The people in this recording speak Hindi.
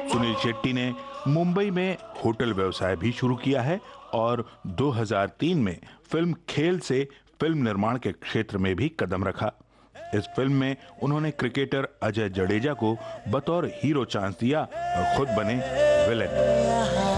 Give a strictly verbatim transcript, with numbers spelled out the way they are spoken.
सुनील शेट्टी ने मुंबई में होटल व्यवसाय भी शुरू किया है और दो हज़ार तीन में फिल्म खेल से फिल्म निर्माण के क्षेत्र में भी कदम रखा। इस फिल्म में उन्होंने क्रिकेटर अजय जडेजा को बतौर हीरो चांस दिया और खुद बने विलेन।